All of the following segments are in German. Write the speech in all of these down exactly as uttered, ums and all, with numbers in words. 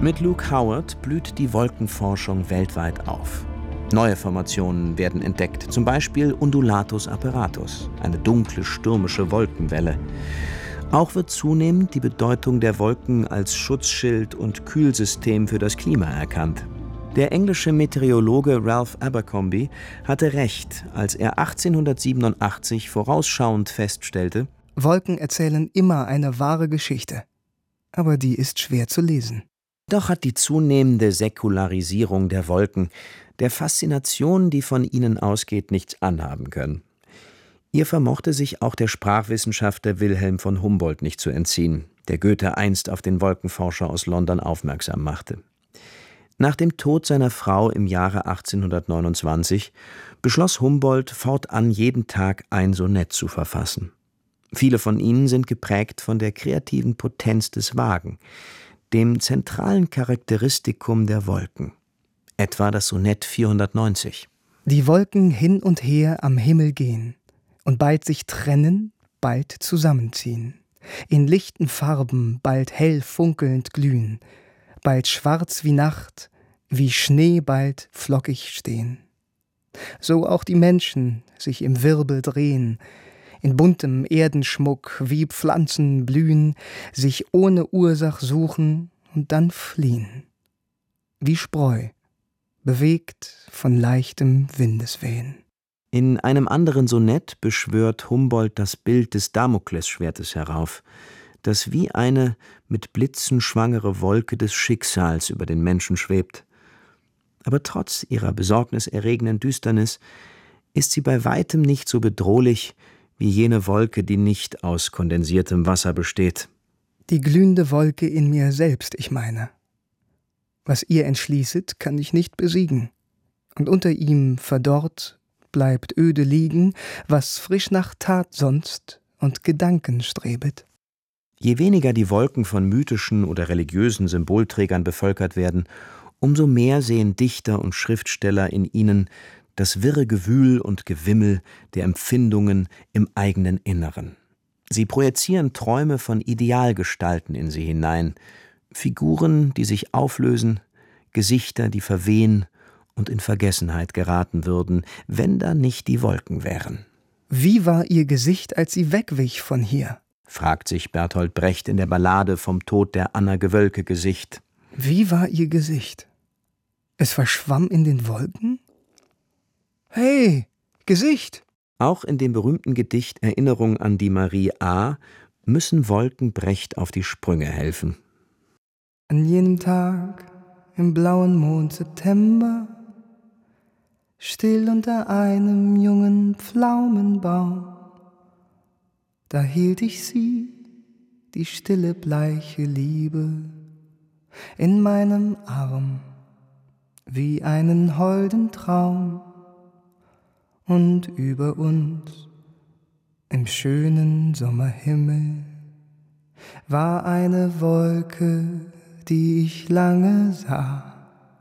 Mit Luke Howard blüht die Wolkenforschung weltweit auf. Neue Formationen werden entdeckt, zum Beispiel Undulatus apparatus, eine dunkle, stürmische Wolkenwelle. Auch wird zunehmend die Bedeutung der Wolken als Schutzschild und Kühlsystem für das Klima erkannt. Der englische Meteorologe Ralph Abercrombie hatte recht, als er achtzehnhundertsiebenundachtzig vorausschauend feststellte: Wolken erzählen immer eine wahre Geschichte, aber die ist schwer zu lesen. Doch hat die zunehmende Säkularisierung der Wolken der Faszination, die von ihnen ausgeht, nichts anhaben können. Ihr vermochte sich auch der Sprachwissenschaftler Wilhelm von Humboldt nicht zu entziehen, der Goethe einst auf den Wolkenforscher aus London aufmerksam machte. Nach dem Tod seiner Frau im Jahre achtzehnhundertneunundzwanzig beschloss Humboldt, fortan jeden Tag ein Sonett zu verfassen. Viele von ihnen sind geprägt von der kreativen Potenz des Wagen, dem zentralen Charakteristikum der Wolken, etwa das Sonett vierhundertneunzig. Die Wolken hin und her am Himmel gehen und bald sich trennen, bald zusammenziehen, in lichten Farben bald hell funkelnd glühen, bald schwarz wie Nacht, wie Schnee bald flockig stehen. So auch die Menschen sich im Wirbel drehen, in buntem Erdenschmuck wie Pflanzen blühen, sich ohne Ursach suchen und dann fliehen. Wie Spreu, bewegt von leichtem Windeswehen. In einem anderen Sonett beschwört Humboldt das Bild des Damoklesschwertes herauf, das wie eine mit Blitzen schwangere Wolke des Schicksals über den Menschen schwebt. Aber trotz ihrer besorgniserregenden Düsternis ist sie bei weitem nicht so bedrohlich wie jene Wolke, die nicht aus kondensiertem Wasser besteht. Die glühende Wolke in mir selbst, ich meine. Was ihr entschließet, kann ich nicht besiegen. Und unter ihm verdorrt bleibt öde liegen, was frisch nach Tat sonst und Gedanken strebet. Je weniger die Wolken von mythischen oder religiösen Symbolträgern bevölkert werden, umso mehr sehen Dichter und Schriftsteller in ihnen das wirre Gewühl und Gewimmel der Empfindungen im eigenen Inneren. Sie projizieren Träume von Idealgestalten in sie hinein, Figuren, die sich auflösen, Gesichter, die verwehen und in Vergessenheit geraten würden, wenn da nicht die Wolken wären. Wie war ihr Gesicht, als sie wegwich von hier? Fragt sich Bertolt Brecht in der Ballade vom Tod der Anna Gewölke-Gesicht. Wie war ihr Gesicht? Es verschwamm in den Wolken? Hey, Gesicht! Auch in dem berühmten Gedicht Erinnerung an die Marie A. müssen Wolken Brecht auf die Sprünge helfen. An jenem Tag im blauen Mond September, still unter einem jungen Pflaumenbaum, da hielt ich sie, die stille, bleiche Liebe, in meinem Arm, wie einen holden Traum. Und über uns, im schönen Sommerhimmel, war eine Wolke, die ich lange sah.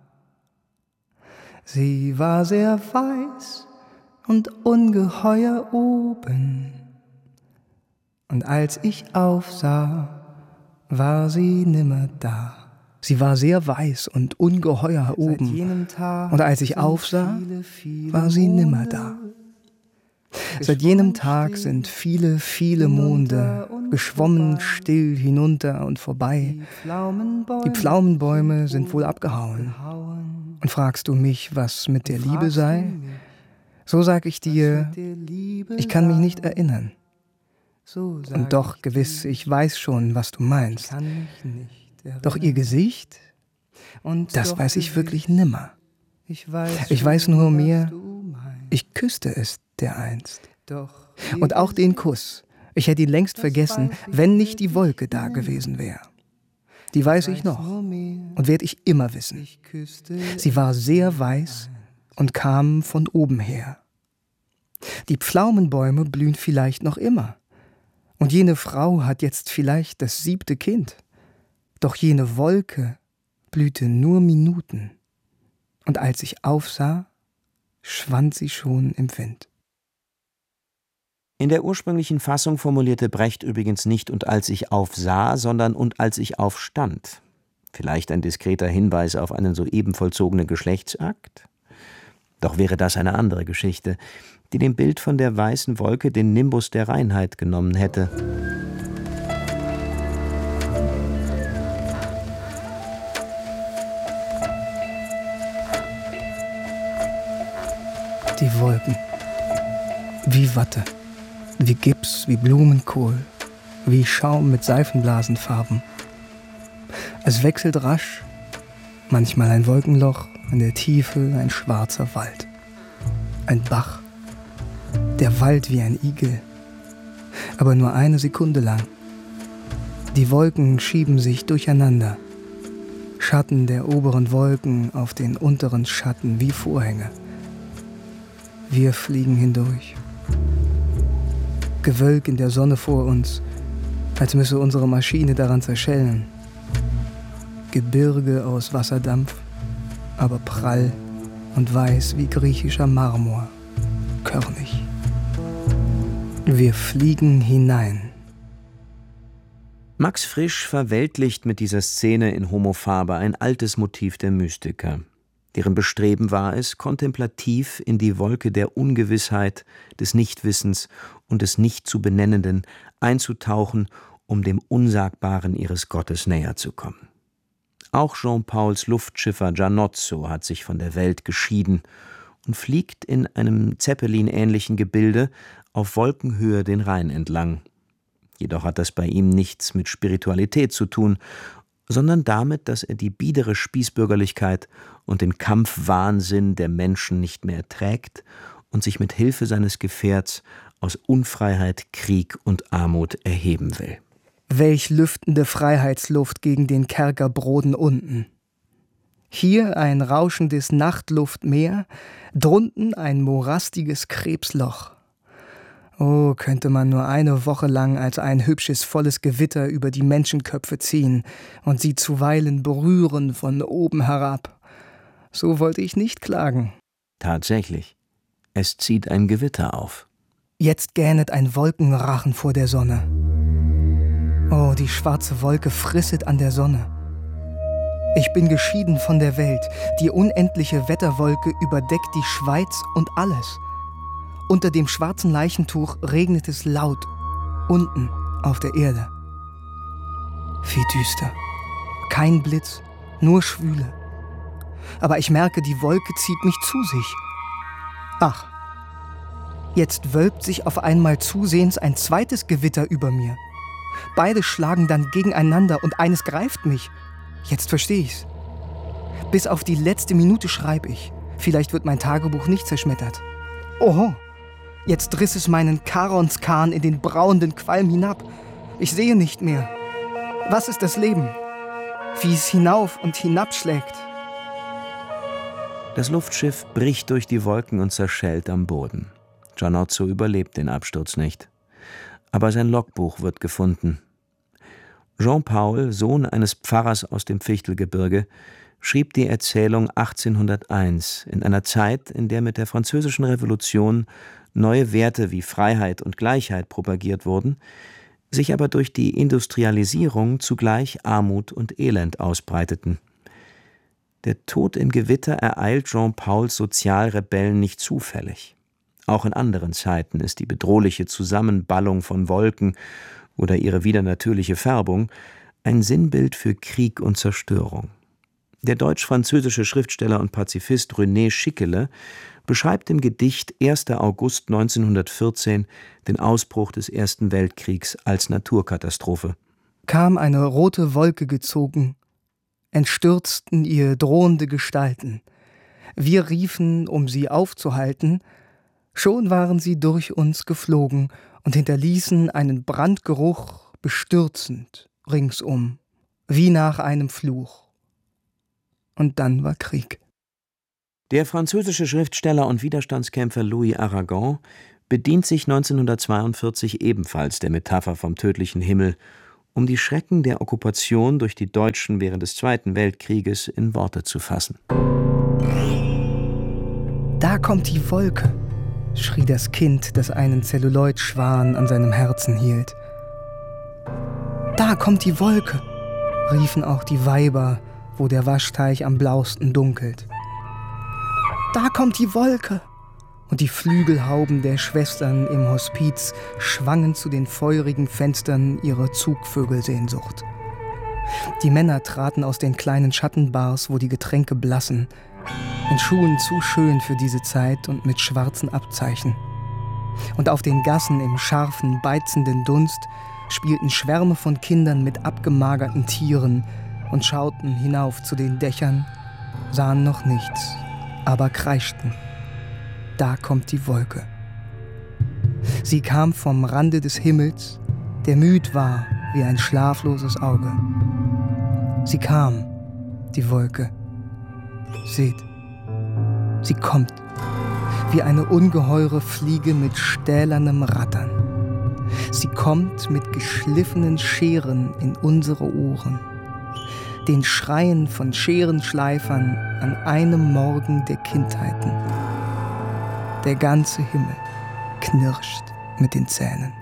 Sie war sehr weiß und ungeheuer oben, und als ich aufsah, war sie nimmer da. Sie war sehr weiß und ungeheuer oben, und als ich aufsah, war sie nimmer da. Seit jenem Tag sind viele, viele Monde geschwommen still hinunter und vorbei. Die Pflaumenbäume sind wohl abgehauen. Und fragst du mich, was mit der Liebe sei? So sag ich dir, ich kann mich nicht erinnern. Und doch gewiss, ich weiß schon, was du meinst. Doch ihr Gesicht, das weiß ich wirklich nimmer. Ich weiß nur mehr, ich küsste es dereinst. Und auch den Kuss, ich hätte ihn längst vergessen, wenn nicht die Wolke da gewesen wäre. Die weiß ich noch und werd ich immer wissen. Sie war sehr weiß und kam von oben her. Die Pflaumenbäume blühen vielleicht noch immer. Und jene Frau hat jetzt vielleicht das siebte Kind. Doch jene Wolke blühte nur Minuten, und als ich aufsah, schwand sie schon im Wind. In der ursprünglichen Fassung formulierte Brecht übrigens nicht „und als ich aufsah“, sondern „und als ich aufstand“. Vielleicht ein diskreter Hinweis auf einen soeben vollzogenen Geschlechtsakt? Doch wäre das eine andere Geschichte, die dem Bild von der weißen Wolke den Nimbus der Reinheit genommen hätte. Die Wolken. Wie Watte, wie Gips, wie Blumenkohl, wie Schaum mit Seifenblasenfarben. Es wechselt rasch, manchmal ein Wolkenloch, in der Tiefe ein schwarzer Wald. Ein Bach, der Wald wie ein Igel, aber nur eine Sekunde lang. Die Wolken schieben sich durcheinander, Schatten der oberen Wolken auf den unteren Schatten wie Vorhänge. Wir fliegen hindurch. Gewölk in der Sonne vor uns, als müsse unsere Maschine daran zerschellen. Gebirge aus Wasserdampf, aber prall und weiß wie griechischer Marmor, körnig. Wir fliegen hinein. Max Frisch verweltlicht mit dieser Szene in Homo Faber ein altes Motiv der Mystiker, deren Bestreben war es, kontemplativ in die Wolke der Ungewissheit, des Nichtwissens und des nicht zu Benennenden einzutauchen, um dem Unsagbaren ihres Gottes näher zu kommen. Auch Jean-Pauls Luftschiffer Giannozzo hat sich von der Welt geschieden und fliegt in einem Zeppelin-ähnlichen Gebilde auf Wolkenhöhe den Rhein entlang. Jedoch hat das bei ihm nichts mit Spiritualität zu tun, sondern damit, dass er die biedere Spießbürgerlichkeit und den Kampfwahnsinn der Menschen nicht mehr erträgt und sich mit Hilfe seines Gefährts aus Unfreiheit, Krieg und Armut erheben will. Welch lüftende Freiheitsluft gegen den Kerkerbroden unten. Hier ein rauschendes Nachtluftmeer, drunten ein morastiges Krebsloch. Oh, könnte man nur eine Woche lang als ein hübsches, volles Gewitter über die Menschenköpfe ziehen und sie zuweilen berühren von oben herab. So wollte ich nicht klagen. Tatsächlich, es zieht ein Gewitter auf. Jetzt gähnet ein Wolkenrachen vor der Sonne. Oh, die schwarze Wolke frisset an der Sonne. Ich bin geschieden von der Welt. Die unendliche Wetterwolke überdeckt die Schweiz und alles. Unter dem schwarzen Leichentuch regnet es laut, unten auf der Erde. Wie düster. Kein Blitz, nur Schwüle. Aber ich merke, die Wolke zieht mich zu sich. Ach, jetzt wölbt sich auf einmal zusehends ein zweites Gewitter über mir. Beide schlagen dann gegeneinander und eines greift mich. Jetzt verstehe ich's. Bis auf die letzte Minute schreibe ich. Vielleicht wird mein Tagebuch nicht zerschmettert. Oho, jetzt riss es meinen Charonskahn in den brauenden Qualm hinab. Ich sehe nicht mehr. Was ist das Leben? Wie es hinauf und hinabschlägt. Das Luftschiff bricht durch die Wolken und zerschellt am Boden. Giannozzo überlebt den Absturz nicht. Aber sein Logbuch wird gefunden. Jean-Paul, Sohn eines Pfarrers aus dem Fichtelgebirge, schrieb die Erzählung achtzehnhunderteins, in einer Zeit, in der mit der Französischen Revolution neue Werte wie Freiheit und Gleichheit propagiert wurden, sich aber durch die Industrialisierung zugleich Armut und Elend ausbreiteten. Der Tod im Gewitter ereilt Jean-Pauls Sozialrebellen nicht zufällig. Auch in anderen Zeiten ist die bedrohliche Zusammenballung von Wolken oder ihre widernatürliche Färbung ein Sinnbild für Krieg und Zerstörung. Der deutsch-französische Schriftsteller und Pazifist René Schickele beschreibt im Gedicht erster August neunzehnhundertvierzehn den Ausbruch des Ersten Weltkriegs als Naturkatastrophe. Kam eine rote Wolke gezogen, entstürzten ihr drohende Gestalten. Wir riefen, um sie aufzuhalten, schon waren sie durch uns geflogen und hinterließen einen Brandgeruch bestürzend ringsum, wie nach einem Fluch. Und dann war Krieg. Der französische Schriftsteller und Widerstandskämpfer Louis Aragon bedient sich neunzehnhundertzweiundvierzig ebenfalls der Metapher vom tödlichen Himmel, um die Schrecken der Okkupation durch die Deutschen während des Zweiten Weltkrieges in Worte zu fassen. Da kommt die Wolke, schrie das Kind, das einen Zelluloidschwan an seinem Herzen hielt. Da kommt die Wolke, riefen auch die Weiber, wo der Waschteich am blausten dunkelt. Da kommt die Wolke! Und die Flügelhauben der Schwestern im Hospiz schwangen zu den feurigen Fenstern ihre Zugvögelsehnsucht. Die Männer traten aus den kleinen Schattenbars, wo die Getränke blassen, in Schuhen zu schön für diese Zeit und mit schwarzen Abzeichen. Und auf den Gassen im scharfen, beizenden Dunst spielten Schwärme von Kindern mit abgemagerten Tieren und schauten hinauf zu den Dächern, sahen noch nichts, aber kreischten. Da kommt die Wolke. Sie kam vom Rande des Himmels, der müd war wie ein schlafloses Auge. Sie kam, die Wolke. Seht, sie kommt, wie eine ungeheure Fliege mit stählernem Rattern. Sie kommt mit geschliffenen Scheren in unsere Ohren, den Schreien von Scherenschleifern an einem Morgen der Kindheiten. Der ganze Himmel knirscht mit den Zähnen.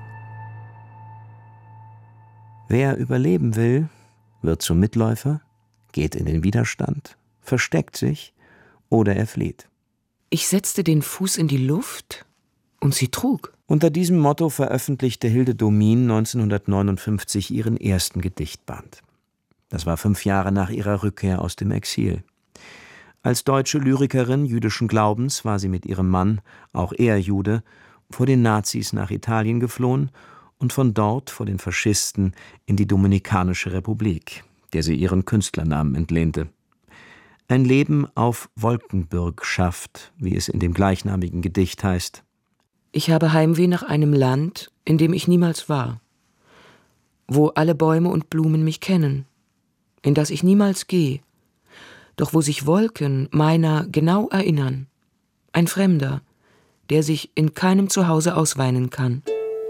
Wer überleben will, wird zum Mitläufer, geht in den Widerstand, versteckt sich oder er flieht. Ich setzte den Fuß in die Luft und sie trug. Unter diesem Motto veröffentlichte Hilde Domin neunzehnhundertneunundfünfzig ihren ersten Gedichtband. Das war fünf Jahre nach ihrer Rückkehr aus dem Exil. Als deutsche Lyrikerin jüdischen Glaubens war sie mit ihrem Mann, auch er Jude, vor den Nazis nach Italien geflohen und von dort vor den Faschisten in die Dominikanische Republik, der sie ihren Künstlernamen entlehnte. Ein Leben auf Wolkenbürgschaft, wie es in dem gleichnamigen Gedicht heißt. Ich habe Heimweh nach einem Land, in dem ich niemals war, wo alle Bäume und Blumen mich kennen, in das ich niemals gehe, doch wo sich Wolken meiner genau erinnern, ein Fremder, der sich in keinem Zuhause ausweinen kann.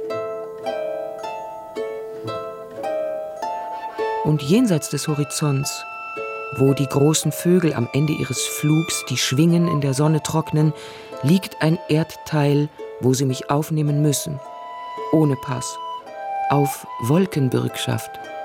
Und jenseits des Horizonts, wo die großen Vögel am Ende ihres Flugs die Schwingen in der Sonne trocknen, liegt ein Erdteil, wo sie mich aufnehmen müssen, ohne Pass, auf Wolkenbürgschaft.